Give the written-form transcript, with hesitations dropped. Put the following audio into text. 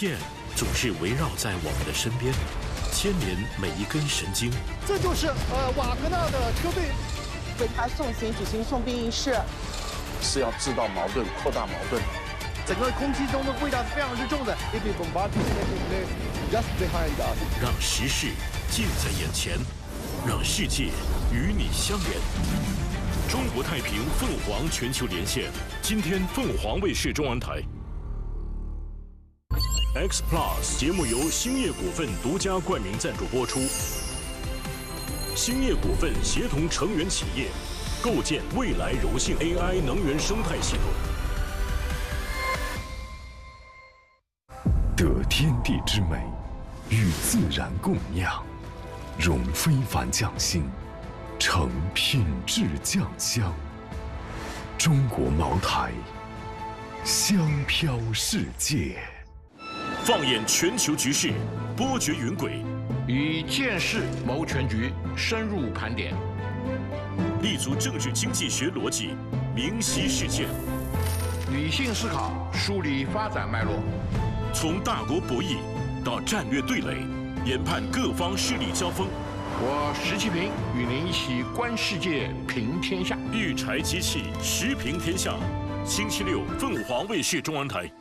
线总是围绕在我们的身边，牵连每一根神经。 这就是瓦格纳的车队为他送行举行送殡仪式， 是要制造矛盾、扩大矛盾。 整个空气中的味道是非常之重的。 让时事近在眼前，让世界与你相连。中国太平凤凰全球连线，今天凤凰卫视中文台。X Plus 节目由兴业股份独家冠名赞助播出。兴业股份协同成员企业，构建未来柔性 AI 能源生态系统。 得天地之美，与自然共酿，融非凡匠心，成品质酱香。中国茅台，香飘世界。 放眼全球局势，波谲云诡， 以见识谋全局，深入盘点， 立足政治经济学逻辑，明晰事件， 理性思考，梳理发展脉络， 从大国博弈到战略对垒，研判各方势力交锋。 我石其平与您一起观世界，评天下。 育柴机器，时评天下。星期六，凤凰卫视中文台。